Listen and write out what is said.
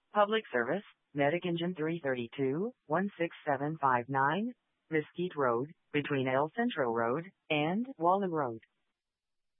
Public Service, Medic Engine 332, 16759, Mesquite Road, between El Centro Road and Wallen Road.